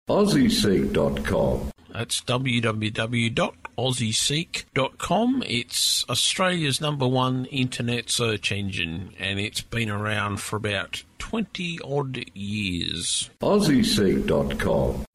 AussieSeek.com. That's www.aussieseek.com. It's Australia's #1 internet search engine, and it's been around for about 20-odd years. AussieSeek.com.